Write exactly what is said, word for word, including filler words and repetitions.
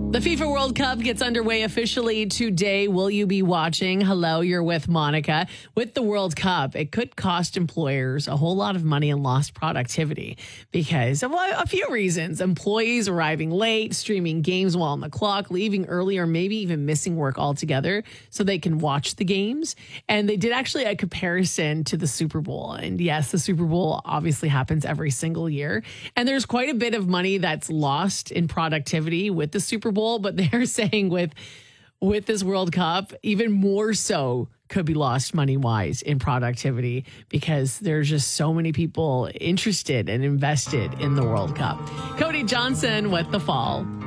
The FIFA World Cup gets underway officially today. Will you be watching? Hello, you're with Monica. With the World Cup, it could cost employers a whole lot of money and lost productivity because of a few reasons. Employees arriving late, streaming games while on the clock, leaving early, or maybe even missing work altogether so they can watch the games. And they did actually a comparison to the Super Bowl. And yes, the Super Bowl obviously happens every single year. And there's quite a bit of money that's lost in productivity with the Super Bowl. But they're saying with with this World Cup, even more so could be lost money wise in productivity because there's just so many people interested and invested in the World Cup. Cody Johnson with The Fall.